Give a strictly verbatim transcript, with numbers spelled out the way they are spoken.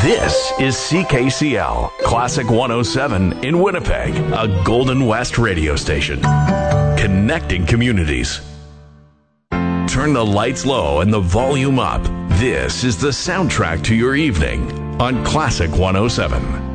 This is C K C L, Classic one oh seven in Winnipeg, a Golden West radio station. Connecting communities. Turn the lights low and the volume up. This is the soundtrack to your evening on Classic one oh seven.